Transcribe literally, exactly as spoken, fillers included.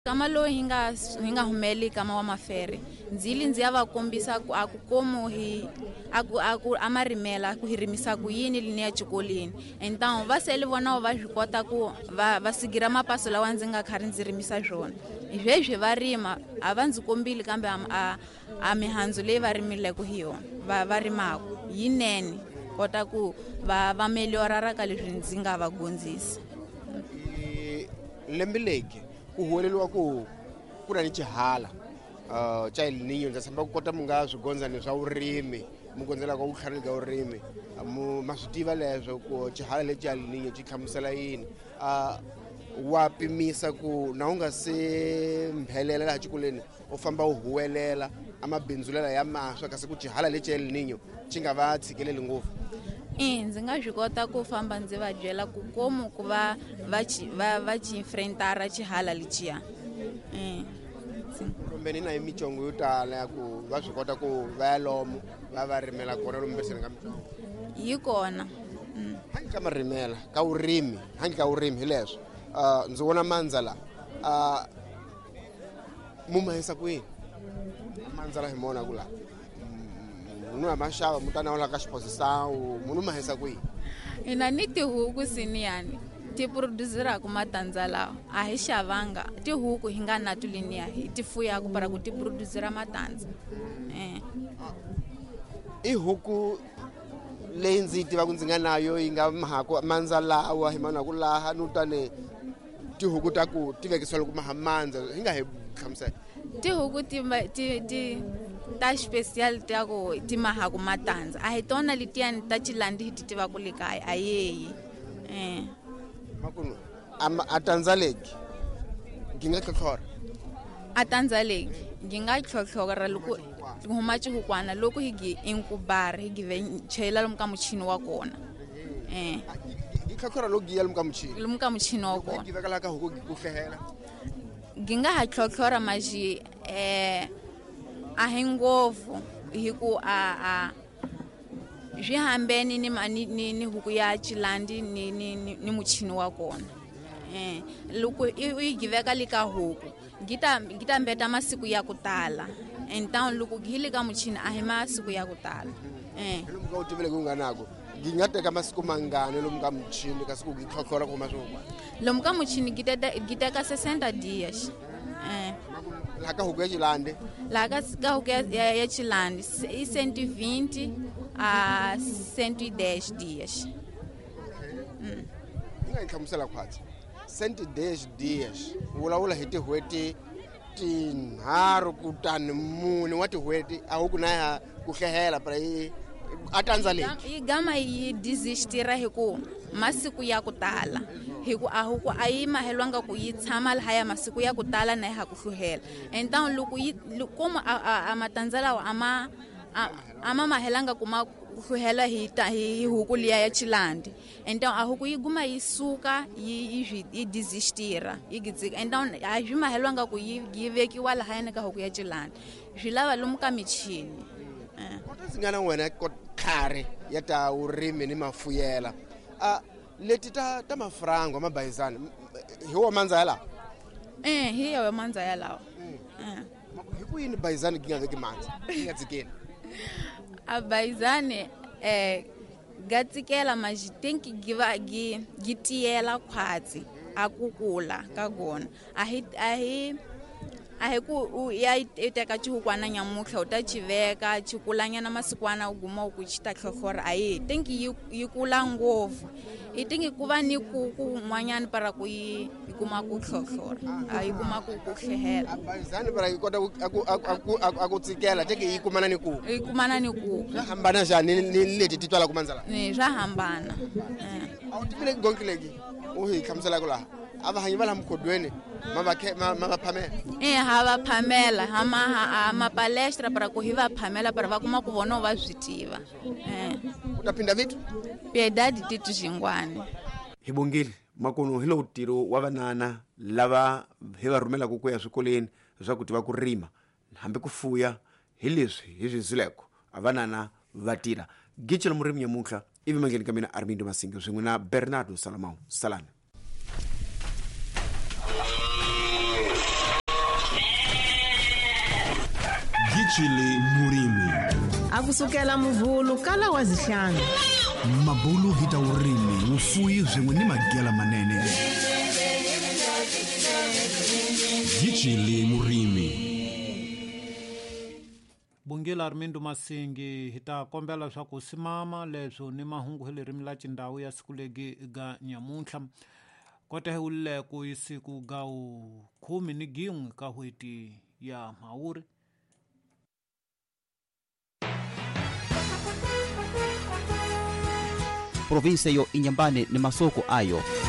Kama lo hinga hinga humeli kama wa mafere nzili nzi ava kombisa ku akukomo hi aku aku amarimela ku hirimisa ku yini linia chikolini então va sele vona va jikota ku va vasigira mapaso lawa nzi nga khari nzirimisa jona ivezwe varima avanzi kombili kambe a a mihanzu leyi varimile ku hiyo va varimako yinene kota ku va va meliora ka leswi nzi nga va gonzisa lembileke ku huweleliwa ku kuna ni chihala uh cha El Niño ndza samba ku kota munga swigonza ni swa urimi mugonzela ka ukhari ka urimi mu maswitiva leswo ku chihala le cha El Niño chi khamusela yini uh wa pimisa ku na unga se mphelela la chikuleni u famba u huwelela amabindzulela ya maswa kasi ku chihala le cha El Niño chi nga va tshikeleli ngofu Eh ndzi nga jikota ku famba ndzi va byela ku komu ku va va va va chi enfrentara chihala lichiya eh kumbe ni na imichongo yo tala ya ku va swi kota ku va lomo va va rimela kona lomu beseni ka michongo yi kona hangi ka marimela ka urimi hangi ka urimi hileswo uh ndzi vona mandzala uh mumahisa ku yini mandzala hi mona ku la munhu amashava mutana wala ka xiposisawu munhu mahisa ku yini ina ni tihuku siniyani ti produzera ku matandza lawa a hi xavanga tihuku hi nga na tuliniya hi ti fuya ku para ku ti produzera matandza eh i huku leyi ndzi tiva ku ndzi nga nayo yi nga mahako mandza lawa hi mana ku laha no tane tihuku ta ku tivekisela ku mahamandza hi nga hi khamsela tihuku ti ti ti ta special ta ku ti mahako matandza a hi tona letiya ta chilandi ti tiva ku likaya ayeyi eh makunu ama atandza leki nginga khokhora atandza leki nginga khokhora loko huma chihukwana loko higi inkubari higi venchela lomu ka muchini wa kona eh khokhora logi ya lomu ka muchini lomu ka muchini wa kona ngivekala ka huku ku hlehela nginga ha khokhora maji eh a hengofu hiku a a jihambeni ni ni ni huku ya chilandi ni ni ni muchini wa kona eh loko i giveka lika huku gita gita mbeta masiku ya kutala então loko gile ka muchini a hi masiku ya kutala eh lomu ka utivele ku nga nako ngingateka masiku mangane lomu ka muchini kasi ku gikhokhora ku masoko lomu ka muchini gita gita ka sesenta dias eh la ka huku ya chilandi la ka ka huku ya ya chilandi i cento vinte a cento dez dias mm inga ikhamusela khwatsi cento dez dias wula wula hiti hweti tinharu kutani mune wa tihweti a huku na ya ku hlehela para yi atandza leki igama yi desistira hiku masiku ya kutala hiku a huku a yi mahelwanga ku yi tshama lahaya masiku ya kutala na ha ku hluhela então loko yi como a matandzala wa ama ama mahelanga kuma hluhela hi ta hi huku liya ya chilandi então a huku yi guma yi suka yi yi desistira yi gitsika então a yi mahelwanga ku yi vekiwa lahaya ka huku ya chilandi jilava lomu ka michini eh singana wena ko khare ya ta urimi ni mafuyela a leti ta ta mafrango amabayizana hiwo manza yala eh hiyo manza yala eh hiku yini bayizana ngingaveki manza ngiyatsikela abayizane eh gatsikela majitenki giva gi gitiela khwatsi akukula ka gona a hi a hi a hi ku ya iteka chihukwana nyamukhla uta chiveka chikulanya na masikwana uguma ku chita khokhora ayi tenki yikula ngofu itingi kuva ni ku kun'wanyana para ku yi kuma ku khokhora ayi kuma ku ku hlehela abayizani para ikota aku aku tsikela teke yikumana ni ku yikumana ni ku hambana jani ni leti titwala ku manzala ni swa hambana eh awu tipile gonkileki u hi khamsela ku la ava hanyi vala mkhodweni mama mama phamela eh hava phamela hama ama palestra para ku hiva phamela para va kuma ku vona va switiva eh utaphinda vitu piedadi titu jingwane hibongile makono hilo utiro wa vanana lava he va rhumela ku ya swikoleni swa ku tiva ku rima hambi ku fuya hileswi hi zwizileko avanana vatira gichela murimi nyamukhla ivi mangeni ka mina Armindo Masinga swin'we na Bernardo Salamão salana Gicile Murimi akusukela muvhulu kala wa zihlanu mabulu hita urimi ufuyi zwemwe ni magela manene. Gicile Murimi. Bungela Armindo Masingi hita kombela swa ku simama leswo ni mahungu hi lerimi la Cindhawu ya siku legi ga nyamuntlha kote hule ku isiku ga u khumi ni gin'we ka hweti ya Mhawuri. Provinsia yo Inhambane ni masoko ayo